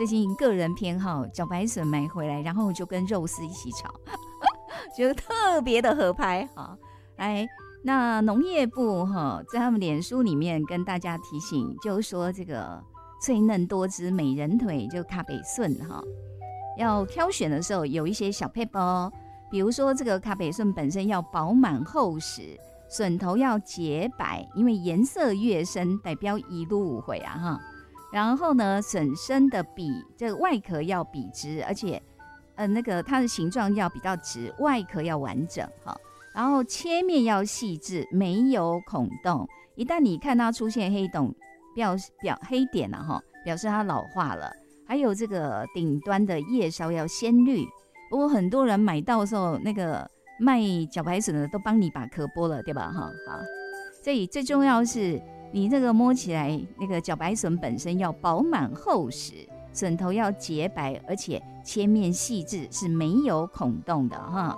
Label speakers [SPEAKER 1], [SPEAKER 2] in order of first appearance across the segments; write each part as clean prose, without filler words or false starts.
[SPEAKER 1] 最近个人偏好茭白笋买回来，然后就跟肉丝一起炒，觉得特别的合拍哈。来，那农业部哈在他们脸书里面跟大家提醒，就是说这个脆嫩多汁美人腿就卡北笋哈，要挑选的时候有一些小撇步哦，比如说这个卡北笋本身要饱满厚实，笋头要洁白，因为颜色越深代表一路无悔啊哈。然后呢，笋身的这个外壳要笔直，而且那个它的形状要比较直，外壳要完整哈。然后切面要细致，没有孔洞。一旦你看到出现黑洞，黑点啊哈，表示它老化了。还有这个顶端的叶梢要鲜绿。不过很多人买到的时候，那个卖茭白笋的都帮你把壳剥了，对吧？哈，好。所以最重要的是，你这个摸起来，那个茭白笋本身要饱满厚实，笋头要洁白，而且切面细致，是没有孔洞的哈。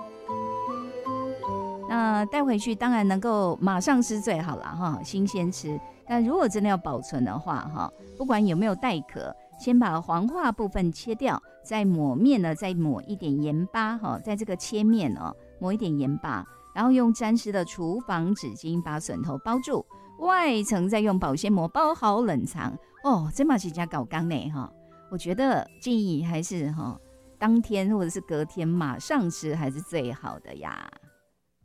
[SPEAKER 1] 那带回去当然能够马上吃最好了哈，新鲜吃。但如果真的要保存的话哈，不管有没有带壳，先把黄化部分切掉，再抹面呢，再抹一点盐巴哈，在这个切面哦抹一点盐巴，然后用沾湿的厨房纸巾把笋头包住，外层再用保鲜膜包好冷藏哦。这嘛是加搞缸呢哈，我觉得建议还是哈当天或者是隔天马上吃还是最好的呀。